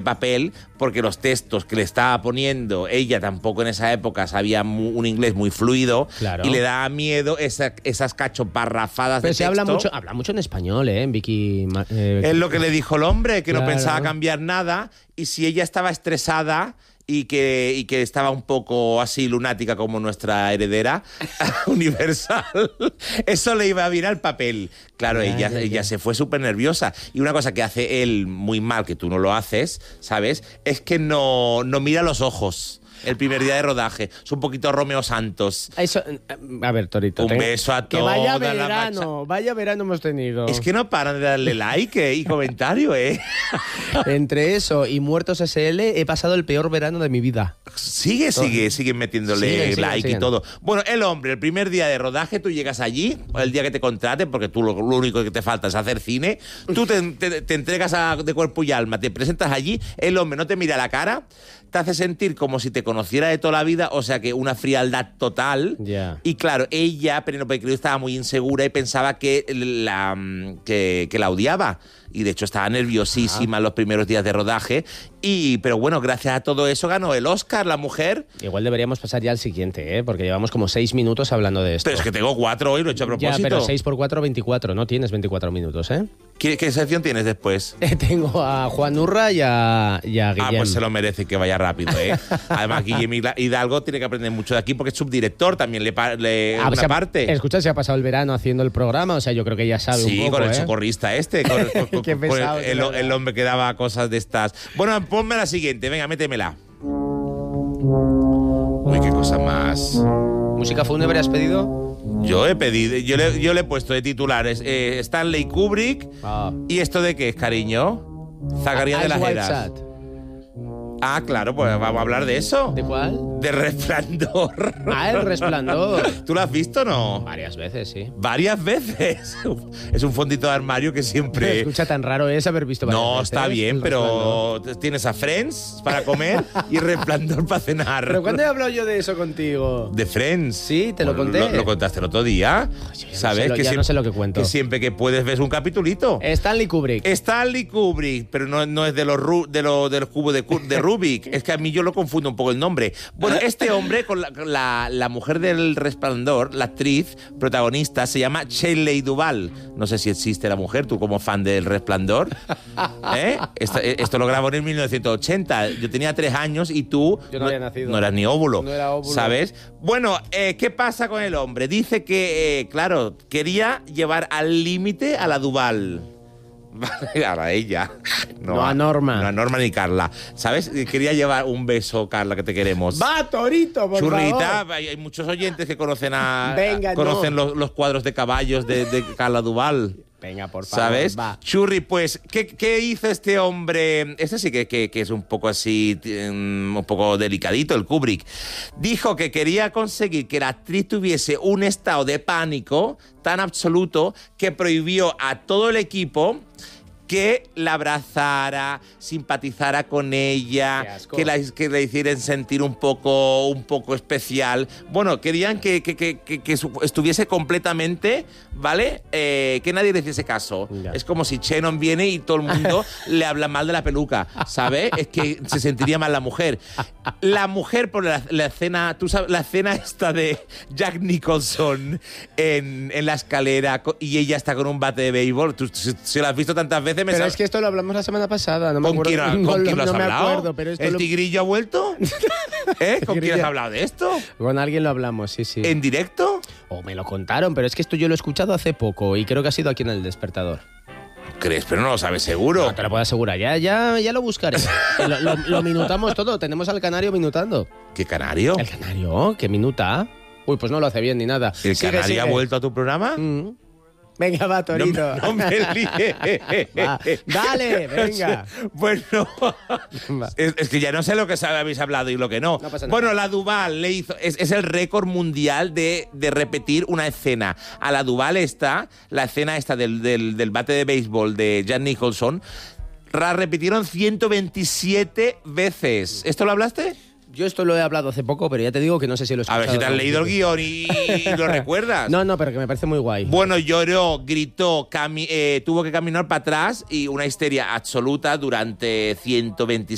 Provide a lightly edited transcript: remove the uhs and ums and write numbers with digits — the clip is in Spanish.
papel porque los textos que le estaba poniendo, ella tampoco en esa época sabía un inglés muy fluido, claro, y le daba miedo esas cachoparrafadas de texto. Pero habla mucho en español, en Vicky. Es lo que le dijo el hombre, que claro, no pensaba cambiar nada, y si ella estaba estresada y que estaba un poco así lunática como nuestra heredera universal, eso le iba bien al papel. Claro, ella se fue súper nerviosa. Y una cosa que hace él muy mal, que tú no lo haces, ¿sabes? Es que no mira los ojos el primer día de rodaje. Es un poquito Romeo Santos. Eso, a ver, Torito. Un beso a todos. Que vaya verano hemos tenido. Es que no paran de darle like y comentario, Entre eso y Muertos SL he pasado el peor verano de mi vida. Siguen metiéndole like y todo. Bueno, el hombre, el primer día de rodaje, tú llegas allí, el día que te contraten, porque tú lo único que te falta es hacer cine, tú te entregas de cuerpo y alma, te presentas allí, el hombre no te mira la cara, te hace sentir como si te conociera de toda la vida, o sea que una frialdad total. Yeah. Y claro, ella, Penélope Cruz, estaba muy insegura y pensaba que la odiaba. Y de hecho estaba nerviosísima en los primeros días de rodaje. Pero bueno, gracias a todo eso ganó el Oscar la mujer. Igual deberíamos pasar ya al siguiente, porque llevamos como 6 minutos hablando de esto. Pero es que tengo 4 hoy, lo he hecho a propósito. Ya, pero 6 por 4, 24. No tienes 24 minutos, ¿Qué sección tienes después? Tengo a Juan Urra y a Guillem. Pues se lo merece que vaya rápido, Además, Guillem Hidalgo tiene que aprender mucho de aquí porque es subdirector, también le una parte. Escucha, se ha pasado el verano haciendo el programa, o sea, yo creo que ya sabe un poco. Sí, con el socorrista Qué pesado, el hombre que daba cosas de estas. Bueno, ponme la siguiente, venga, métemela. Uy, qué cosa más. ¿Música fúnebre has pedido? Yo he pedido, yo le he puesto de titulares Stanley Kubrick. ¿Y esto de qué es, cariño? Zacarías de las Heras. Ah, claro, pues vamos a hablar de eso. ¿De cuál? De Resplandor. El Resplandor. ¿Tú lo has visto o no? Varias veces, sí. ¿Varias veces? Es un fondito de armario que siempre... Pero escucha, tan raro es haber visto varias veces. No, está bien, pero tienes a Friends para comer y Resplandor para cenar. ¿Pero cuándo he hablado yo de eso contigo? ¿De Friends? Sí, te lo conté. Lo contaste el otro día. ¿Sabes? No sé lo que cuento. Que siempre que puedes ves un capitulito. Stanley Kubrick, pero no es de los cubos de Rubik. Es que a mí yo lo confundo un poco el nombre. Bueno, este hombre con la mujer del Resplandor, la actriz protagonista, se llama Shelley Duvall. No sé si existe la mujer, tú como fan del Resplandor. Esto lo grabó en 1980. Yo tenía 3 años y tú yo no había nacido. No eras ni óvulo. No era óvulo. ¿Sabes? Bueno, ¿qué pasa con el hombre? Dice que, claro, quería llevar al límite a la Duvall. A ella. No a Norma. No a Norma ni Carla. ¿Sabes? Quería llevar un beso, Carla, que te queremos. ¡Va, Torito, por Churrita, favor! Hay muchos oyentes que conocen los cuadros de caballos de Carla Duvall. Venga, por favor. ¿Sabes? Va. Churri, pues, ¿qué hizo este hombre? Este sí que es un poco así, un poco delicadito, el Kubrick. Dijo que quería conseguir que la actriz tuviese un estado de pánico tan absoluto que prohibió a todo el equipo que la abrazara, simpatizara con ella, que la hicieran sentir un poco especial. Bueno, querían que estuviese completamente, ¿vale? Que nadie le hiciese caso. Ya. Es como si Shannon viene y todo el mundo le habla mal de la peluca, ¿sabes? Es que se sentiría mal la mujer. La mujer por la escena, tú sabes, la escena esta de Jack Nicholson en la escalera y ella está con un bate de béisbol. Tú si lo has visto tantas veces. Pero es que esto lo hablamos la semana pasada, no me acuerdo. ¿Con quién lo has hablado? Acuerdo, pero ¿El tigrillo ha vuelto? ¿Con quién has hablado de esto? Con alguien lo hablamos, sí. ¿En directo? O me lo contaron, pero es que esto yo lo he escuchado hace poco y creo que ha sido aquí en El Despertador. ¿Crees? Pero no lo sabes seguro. No te lo puedo asegurar, ya lo buscaré. lo minutamos todo, tenemos al canario minutando. ¿Qué canario? El canario, que minuta. Uy, pues no lo hace bien ni nada. ¿El canario ha vuelto a tu programa? Venga, va, Torito. No me líes. Dale, venga. Bueno, es que ya no sé lo que habéis hablado y lo que no. No pasa nada. Bueno, la Duvall le hizo... Es el récord mundial de repetir una escena. A la Duvall la escena esta del bate de béisbol de Jack Nicholson, la repitieron 127 veces. ¿Esto lo hablaste? Yo esto lo he hablado hace poco, pero ya te digo que no sé si lo he escuchado. A ver si te has leído el guión y lo recuerdas. No, pero que me parece muy guay. Bueno, lloró, gritó, tuvo que caminar para atrás y una histeria absoluta durante 127